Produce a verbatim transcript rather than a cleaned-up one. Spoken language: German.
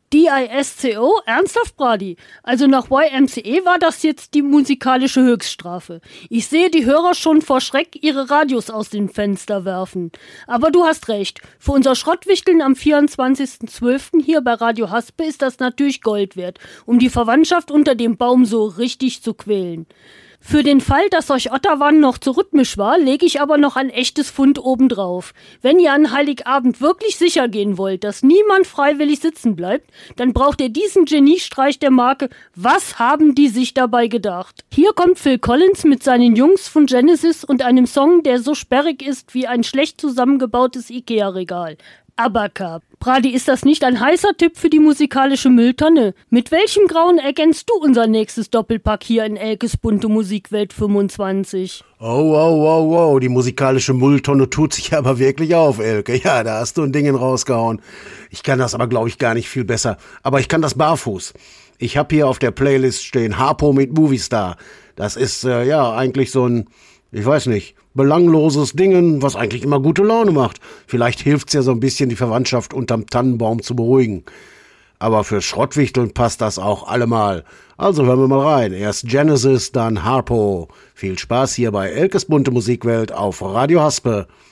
D I S C O? Ernsthaft, Brady? Also nach Y M C A war das jetzt die musikalische Höchststrafe. Ich sehe die Hörer schon vor Schreck ihre Radios aus den Fenster werfen. Aber du hast recht. Für unser Schrottwichteln am vierundzwanzigsten zwölften hier bei Radio Haspe ist das natürlich Gold wert, um die Verwandtschaft unter dem Baum so richtig zu quälen. Für den Fall, dass euch Otterwann noch zu rhythmisch war, lege ich aber noch ein echtes Pfund obendrauf. Wenn ihr an Heiligabend wirklich sicher gehen wollt, dass niemand freiwillig sitzen bleibt, dann braucht ihr diesen Geniestreich der Marke "Was haben die sich dabei gedacht?". Hier kommt Phil Collins mit seinen Jungs von Genesis und einem Song, der so sperrig ist wie ein schlecht zusammengebautes Ikea-Regal. Abacab. Brady, ist das nicht ein heißer Tipp für die musikalische Mülltonne? Mit welchem Grauen ergänzt du unser nächstes Doppelpack hier in Elkes bunte Musikwelt fünfundzwanzig? Oh, oh, oh, oh, die musikalische Mülltonne tut sich aber wirklich auf, Elke. Ja, da hast du ein Ding rausgehauen. Ich kann das aber, glaube ich, gar nicht viel besser. Aber ich kann das barfuß. Ich habe hier auf der Playlist stehen Harpo mit Movistar. Das ist, äh, ja, eigentlich so ein, ich weiß nicht, belangloses Dingen, was eigentlich immer gute Laune macht. Vielleicht hilft's ja so ein bisschen, die Verwandtschaft unterm Tannenbaum zu beruhigen. Aber für Schrottwichteln passt das auch allemal. Also hören wir mal rein. Erst Genesis, dann Harpo. Viel Spaß hier bei Elkes bunte Musikwelt auf Radio Haspe.